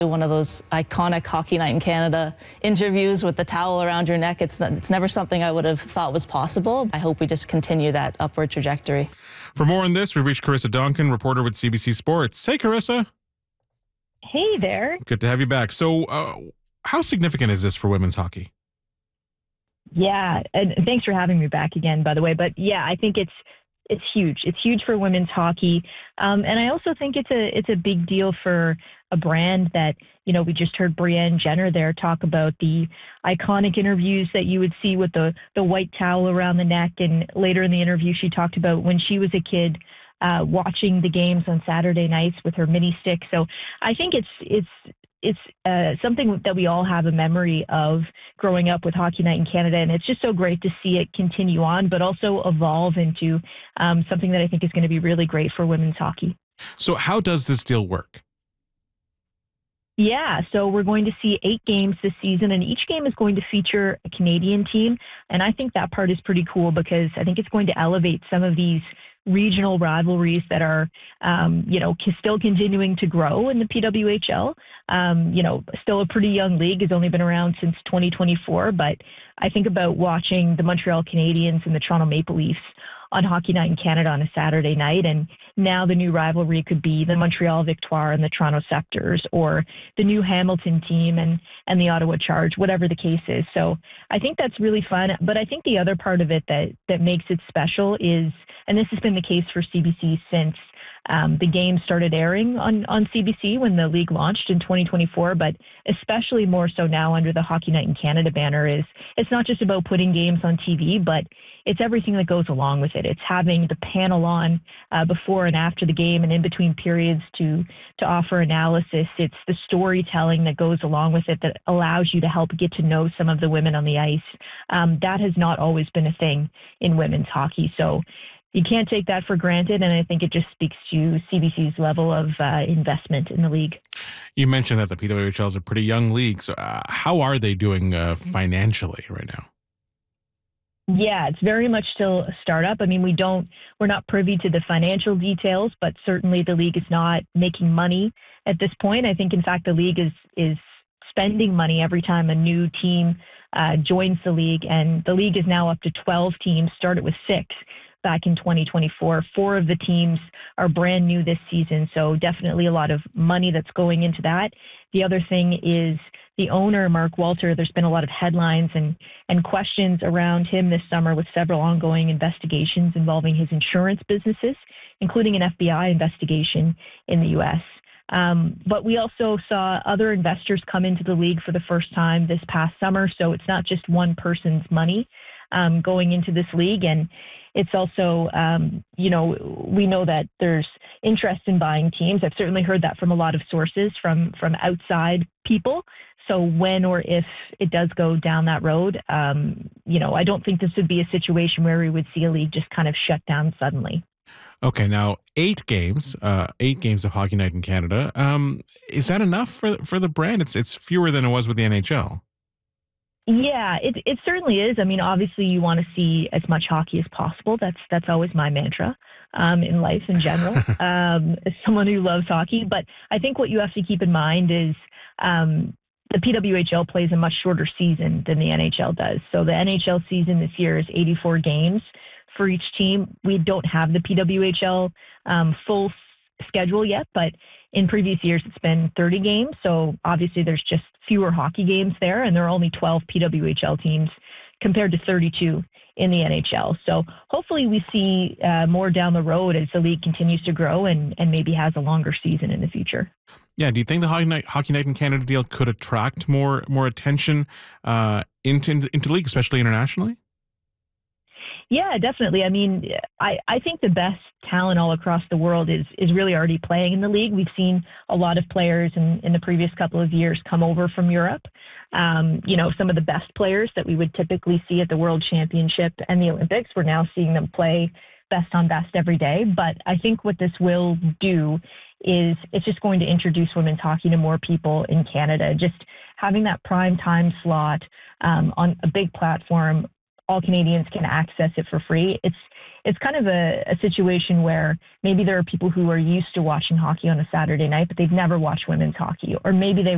One of those iconic Hockey Night in Canada interviews with the towel around your neck. It's never something I would have thought was possible. I hope we just continue that upward trajectory. For more on this, we've reached Carissa Donkin, reporter with CBC Sports. Hey, Carissa. Hey there. Good to have you back. So how significant is this for women's hockey? Yeah, and thanks for having me back again, by the way. But yeah, I think it's huge. It's huge for women's hockey. And I also think it's a big deal for a brand that, you know, we just heard Brianne Jenner there talk about the iconic interviews that you would see with the white towel around the neck. And later in the interview, she talked about when she was a kid, watching the games on Saturday nights with her mini stick. So I think it's something that we all have a memory of growing up with Hockey Night in Canada, and it's just so great to see it continue on, but also evolve into something that I think is going to be really great for women's hockey. So how does this deal work? Yeah, so we're going to see 8 games this season, and each game is going to feature a Canadian team, and I think that part is pretty cool because I think it's going to elevate some of these regional rivalries that are, still continuing to grow in the PWHL. Still a pretty young league, has only been around since 2024, but I think about watching the Montreal Canadiens and the Toronto Maple Leafs on Hockey Night in Canada on a Saturday night, and now the new rivalry could be the Montreal Victoire and the Toronto Scepters, or the new Hamilton team and the Ottawa Charge, whatever the case is. So I think that's really fun. But I think the other part of it that makes it special is, and this has been the case for CBC since the game started airing on CBC when the league launched in 2024, but especially more so now under the Hockey Night in Canada banner, is it's not just about putting games on TV, but it's everything that goes along with it. It's having the panel on before and after the game and in between periods to offer analysis. It's the storytelling that goes along with it that allows you to help get to know some of the women on the ice. That has not always been a thing in women's hockey. So you can't take that for granted, and I think it just speaks to CBC's level of investment in the league. You mentioned that the PWHL is a pretty young league, so how are they doing financially right now? Yeah, it's very much still a startup. I mean, we're not privy to the financial details, but certainly the league is not making money at this point. I think, in fact, the league is spending money every time a new team joins the league, and the league is now up to 12 teams, started with 6 back in 2024. 4 of the teams are brand new this season, so definitely a lot of money that's going into that. The other thing is the owner, Mark Walter. There's been a lot of headlines and questions around him this summer with several ongoing investigations involving his insurance businesses, including an FBI investigation in the U.S. But we also saw other investors come into the league for the first time this past summer, so it's not just one person's money going into this league. And it's also, we know that there's interest in buying teams. I've certainly heard that from a lot of sources, from outside people. So when or if it does go down that road, I don't think this would be a situation where we would see a league just kind of shut down suddenly. Okay, now 8 games of Hockey Night in Canada. Is that enough for the brand? It's fewer than it was with the NHL. Yeah, it certainly is. I mean, obviously you want to see as much hockey as possible. That's always my mantra in life in general, as someone who loves hockey. But I think what you have to keep in mind is the PWHL plays a much shorter season than the NHL does. So the NHL season this year is 84 games for each team. We don't have the PWHL full schedule yet, but in previous years it's been 30 games. So obviously there's just fewer hockey games there, and there are only 12 PWHL teams compared to 32 in the NHL. So hopefully we see more down the road as the league continues to grow and maybe has a longer season in the future. Yeah, do you think the Hockey Night in Canada deal could attract more attention into the league, especially internationally? Yeah, definitely. I mean, I think the best talent all across the world is really already playing in the league. We've seen a lot of players in the previous couple of years come over from Europe. Some of the best players that we would typically see at the World Championship and the Olympics, we're now seeing them play best on best every day. But I think what this will do is it's just going to introduce women's hockey to more people in Canada. Just having that prime time slot on a big platform, all Canadians can access it for free. It's kind of a situation where maybe there are people who are used to watching hockey on a Saturday night, but they've never watched women's hockey, or maybe they